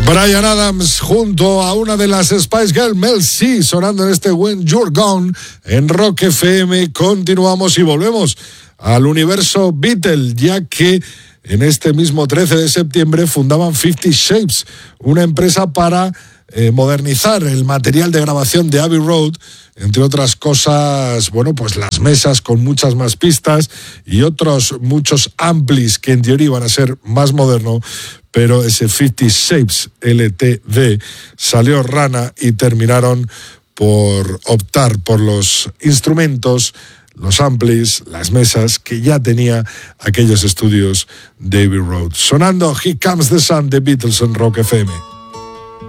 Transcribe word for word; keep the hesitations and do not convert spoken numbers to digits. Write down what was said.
Bryan Adams junto a una de las Spice Girls, Mel C, sonando en este When You're Gone en Rock F M. Continuamos y volvemos al universo Beatle, ya que en este mismo trece de septiembre fundaban Fifty Shapes, una empresa para eh, modernizar el material de grabación de Abbey Road, entre otras cosas, bueno, pues las mesas con muchas más pistas y otros muchos amplis que en teoría iban a ser más modernos, pero ese Fifty Shapes L T D salió rana y terminaron por optar por los instrumentos, los amplis, las mesas que ya tenía aquellos estudios de Abbey Road. Sonando Here Comes the Sun de Beatles en Rock F M.